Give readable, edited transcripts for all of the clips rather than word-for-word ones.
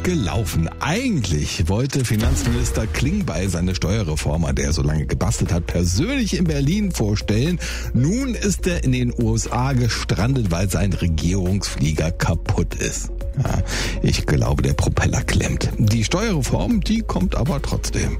gelaufen. Eigentlich wollte Finanzminister Klingbeil seine Steuerreform, an der er so lange gebastelt hat, persönlich in Berlin vorstellen. Nun ist er in den USA gestrandet, weil sein Regierungsflieger kaputt ist. Ja, ich glaube, der Propeller klemmt. Die Steuerreform, die kommt aber trotzdem.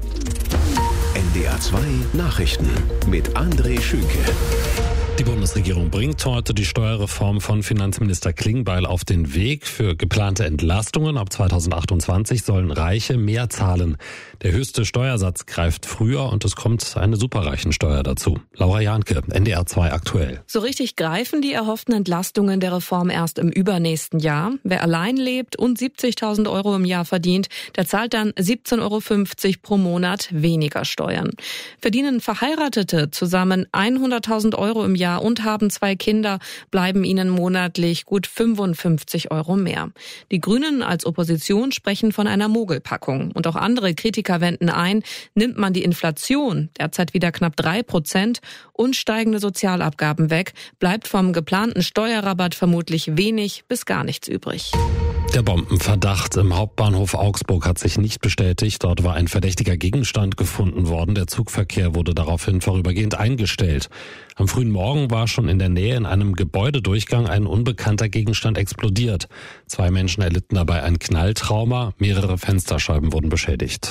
NDR 2 Nachrichten mit André Schünke. Die Bundesregierung bringt heute die Steuerreform von Finanzminister Klingbeil auf den Weg. Für geplante Entlastungen ab 2028 sollen Reiche mehr zahlen. Der höchste Steuersatz greift früher und es kommt eine Superreichensteuer dazu. Laura Jahnke, NDR 2 aktuell. So richtig greifen die erhofften Entlastungen der Reform erst im übernächsten Jahr. Wer allein lebt und 70.000 Euro im Jahr verdient, der zahlt dann 17,50 Euro pro Monat weniger Steuern. Verdienen Verheiratete zusammen 100.000 Euro im Jahr und haben 2 Kinder, bleiben ihnen monatlich gut 55 Euro mehr. Die Grünen als Opposition sprechen von einer Mogelpackung. Und auch andere Kritiker wenden ein, nimmt man die Inflation, derzeit wieder knapp 3%, und steigende Sozialabgaben weg, bleibt vom geplanten Steuerrabatt vermutlich wenig bis gar nichts übrig. Der Bombenverdacht im Hauptbahnhof Augsburg hat sich nicht bestätigt. Dort war ein verdächtiger Gegenstand gefunden worden. Der Zugverkehr wurde daraufhin vorübergehend eingestellt. Am frühen Morgen war schon in der Nähe in einem Gebäudedurchgang ein unbekannter Gegenstand explodiert. 2 Menschen erlitten dabei ein Knalltrauma, mehrere Fensterscheiben wurden beschädigt.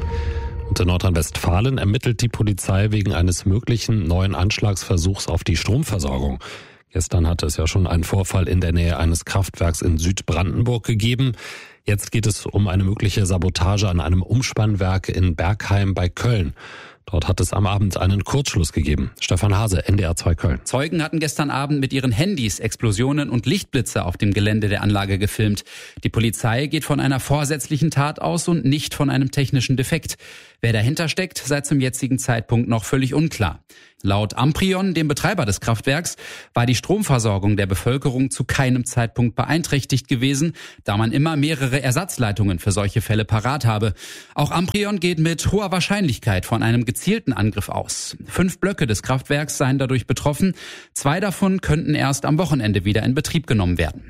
Und in Nordrhein-Westfalen ermittelt die Polizei wegen eines möglichen neuen Anschlagsversuchs auf die Stromversorgung. Gestern hatte es ja schon einen Vorfall in der Nähe eines Kraftwerks in Südbrandenburg gegeben. Jetzt geht es um eine mögliche Sabotage an einem Umspannwerk in Bergheim bei Köln. Dort hat es am Abend einen Kurzschluss gegeben. Stefan Hase, NDR 2 Köln. Zeugen hatten gestern Abend mit ihren Handys Explosionen und Lichtblitze auf dem Gelände der Anlage gefilmt. Die Polizei geht von einer vorsätzlichen Tat aus und nicht von einem technischen Defekt. Wer dahinter steckt, sei zum jetzigen Zeitpunkt noch völlig unklar. Laut Amprion, dem Betreiber des Kraftwerks, war die Stromversorgung der Bevölkerung zu keinem Zeitpunkt beeinträchtigt gewesen, da man immer mehrere Ersatzleitungen für solche Fälle parat habe. Auch Amprion geht mit hoher Wahrscheinlichkeit von einem gezielten Angriff aus. 5 Blöcke des Kraftwerks seien dadurch betroffen. 2 davon könnten erst am Wochenende wieder in Betrieb genommen werden.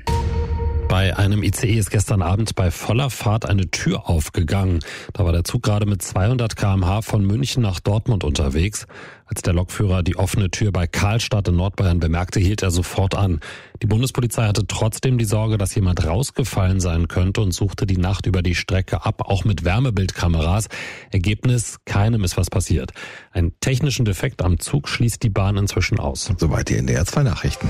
Bei einem ICE ist gestern Abend bei voller Fahrt eine Tür aufgegangen. Da war der Zug gerade mit 200 km/h von München nach Dortmund unterwegs. Als der Lokführer die offene Tür bei Karlstadt in Nordbayern bemerkte, hielt er sofort an. Die Bundespolizei hatte trotzdem die Sorge, dass jemand rausgefallen sein könnte und suchte die Nacht über die Strecke ab, auch mit Wärmebildkameras. Ergebnis, keinem ist was passiert. Einen technischen Defekt am Zug schließt die Bahn inzwischen aus. Soweit die NDR 2 Nachrichten.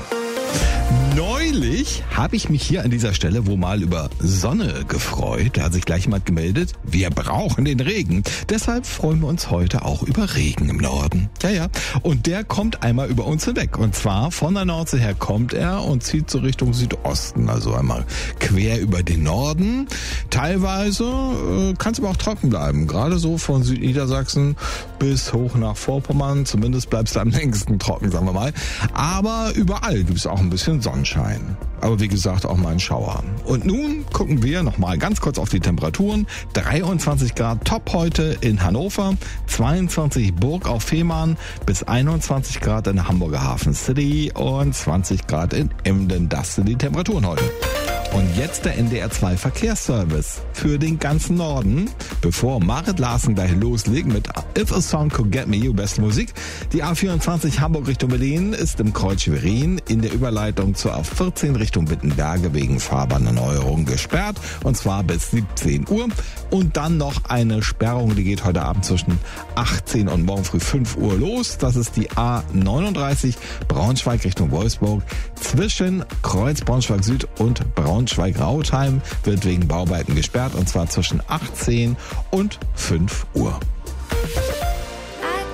Neulich habe ich mich hier an dieser Stelle wohl mal über Sonne gefreut. Da hat sich gleich jemand gemeldet, wir brauchen den Regen. Deshalb freuen wir uns heute auch über Regen im Norden. Ja. Und der kommt einmal über uns hinweg. Und zwar von der Nordsee her kommt er und zieht so Richtung Südosten. Also einmal quer über den Norden. Teilweise kann es aber auch trocken bleiben. Gerade so von Südniedersachsen bis hoch nach Vorpommern. Zumindest bleibt es am längsten trocken, sagen wir mal. Aber überall gibt es auch ein bisschen Sonnenschein. Aber wie gesagt, auch mal ein Schauer. Und nun gucken wir nochmal ganz kurz auf die Temperaturen. 23 Grad top heute in Hannover, 22 Burg auf Fehmarn, bis 21 Grad in der Hamburger Hafen City und 20 Grad in Emden. Das sind die Temperaturen heute. Und jetzt der NDR 2 Verkehrsservice für den ganzen Norden. Bevor Marit Larsen gleich loslegt mit If a Song Could Get Me, You beste Musik. Die A24 Hamburg Richtung Berlin ist im Kreuz Schwerin in der Überleitung zur A14 Richtung Wittenberge wegen Fahrbahnerneuerung gesperrt. Und zwar bis 17 Uhr. Und dann noch eine Sperrung, die geht heute Abend zwischen 18 und morgen früh 5 Uhr los. Das ist die A39 Braunschweig Richtung Wolfsburg. Zwischen Kreuz Braunschweig Süd und Braunschweig-Rautheim wird wegen Bauarbeiten gesperrt und zwar zwischen 18 und 5 Uhr.